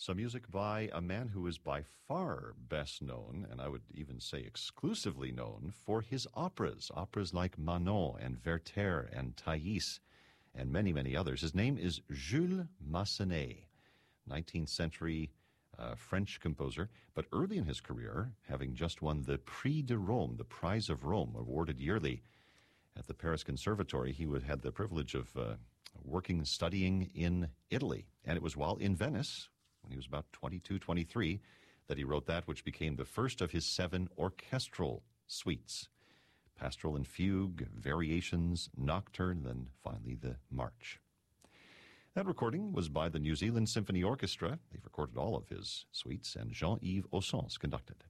Some music by a man who is by far best known, and I would even say exclusively known, for his operas. Operas like Manon and Werther and Thais and many, many others. His name is Jules Massenet, 19th century French composer, but early in his career, having just won the Prix de Rome, the Prize of Rome, awarded yearly at the Paris Conservatory, he had the privilege of working and studying in Italy. And it was while in Venice, when he was about 22, 23, that he wrote that which became the first of his 7 orchestral suites. Pastoral and Fugue, Variations, Nocturne, then finally the March. That recording was by the New Zealand Symphony Orchestra. They've recorded all of his suites, and Jean-Yves Ossens conducted.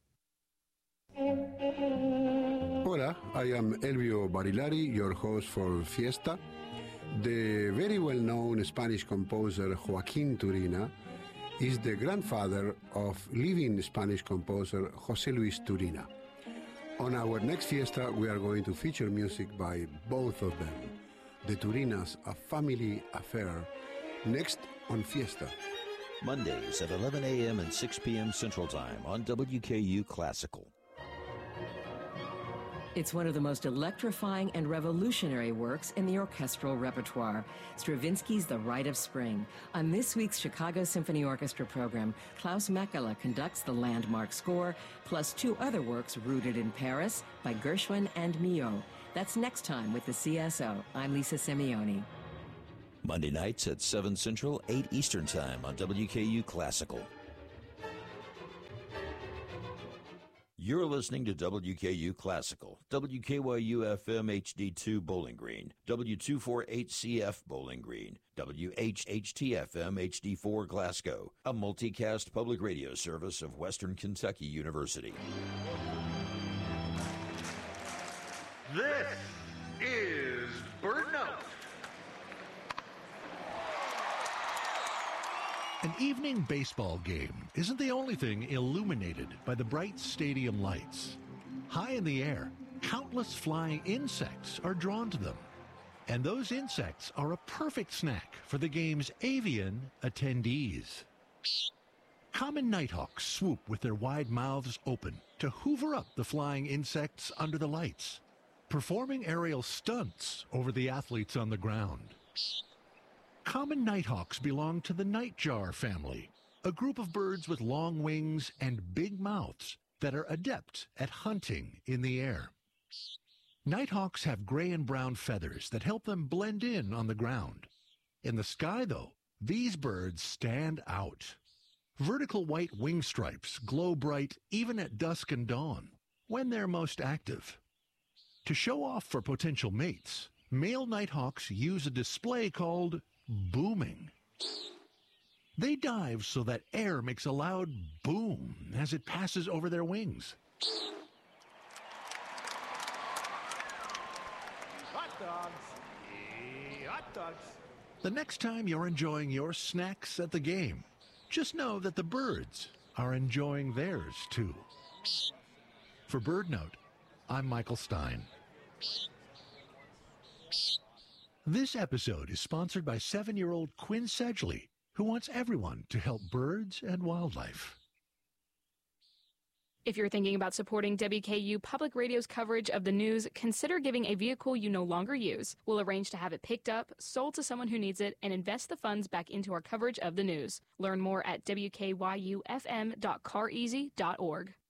Hola, I am Elvio Barilari, your host for Fiesta. The very well-known Spanish composer Joaquín Turina is the grandfather of living Spanish composer José Luis Turina. On our next Fiesta, we are going to feature music by both of them. The Turinas, A Family Affair, next on Fiesta. Mondays at 11 a.m. and 6 p.m. Central Time on WKU Classical. It's one of the most electrifying and revolutionary works in the orchestral repertoire, Stravinsky's The Rite of Spring. On this week's Chicago Symphony Orchestra program, Klaus Mekala conducts the landmark score, plus 2 other works rooted in Paris by Gershwin and Milhaud. That's next time with the CSO. I'm Lisa Simeoni. Monday nights at 7 Central, 8 Eastern Time on WKU Classical. You're listening to WKU Classical, WKYU-FM HD2 Bowling Green, W248CF Bowling Green, WHHT-FM HD4 Glasgow, a multicast public radio service of Western Kentucky University. This is Bird Note. An evening baseball game isn't the only thing illuminated by the bright stadium lights. High in the air, countless flying insects are drawn to them. And those insects are a perfect snack for the game's avian attendees. Common nighthawks swoop with their wide mouths open to hoover up the flying insects under the lights, performing aerial stunts over the athletes on the ground. Common nighthawks belong to the nightjar family, a group of birds with long wings and big mouths that are adept at hunting in the air. Nighthawks have gray and brown feathers that help them blend in on the ground. In the sky, though, these birds stand out. Vertical white wing stripes glow bright even at dusk and dawn, when they're most active. To show off for potential mates, male nighthawks use a display called booming. They dive so that air makes a loud boom as it passes over their wings. Hot dogs. Hot dogs. The next time you're enjoying your snacks at the game, just know that the birds are enjoying theirs too. For Bird Note, I'm Michael Stein. This episode is sponsored by 7-year-old Quinn Sedgley, who wants everyone to help birds and wildlife. If you're thinking about supporting WKU Public Radio's coverage of the news, consider giving a vehicle you no longer use. We'll arrange to have it picked up, sold to someone who needs it, and invest the funds back into our coverage of the news. Learn more at wkyufm.careasy.org.